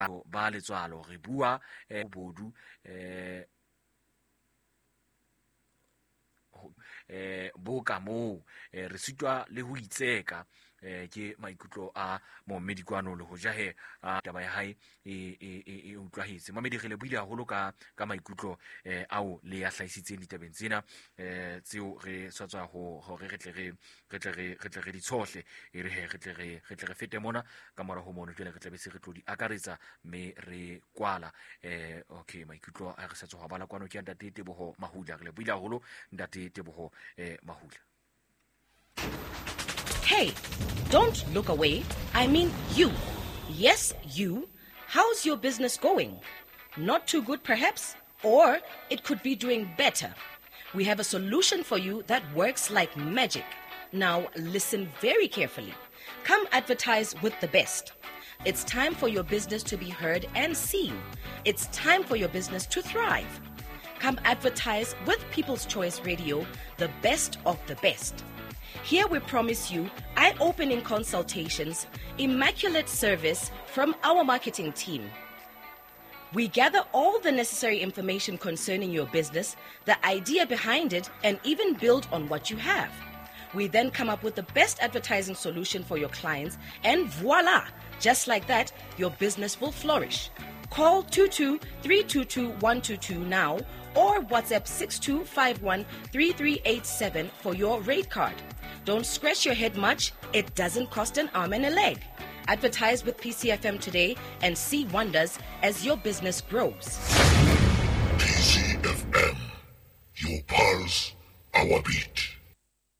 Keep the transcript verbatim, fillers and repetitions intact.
ba letswalo re bua eh, bodu eh eh bo ka mo re sitwa le ho itseka eh ke maikutlo a Mohammed Kwano le ho jahe taba ya hae e e utlwahetse Mohammed re le buile haholo ka ka maikutlo eh ao le ya hlaisitseng ditabeng tsena eh tseo re satswa ho hore re tle re re tle re re tle re di tshohle e re he re tle re re tle re fete mona ka mora ho mono jele re tle be se re tlo di akaretsa me re kwala eh okay maikutlo a re satswa ho bala Kwano ke ntate Teboho Mahula re le buile haholo ntate Teboho eh Mahula. Hey, don't look away. I mean you. Yes, you. How's your business going? Not too good, perhaps? Or it could be doing better. We have a solution for you that works like magic. Now, listen very carefully. Come advertise with the best. It's time for your business to be heard and seen. It's time for your business to thrive. Come advertise with People's Choice Radio, the best of the best. Here we promise you eye-opening consultations, immaculate service from our marketing team. We gather all the necessary information concerning your business, the idea behind it, and even build on what you have. We then come up with the best advertising solution for your clients, and voila! Just like that, your business will flourish. Call two two three two two one two two now or WhatsApp six two five one three three eight seven for your rate card. Don't scratch your head much. It doesn't cost an arm and a leg. Advertise with P C F M today and see wonders as your business grows. P C F M, your pulse, our beat.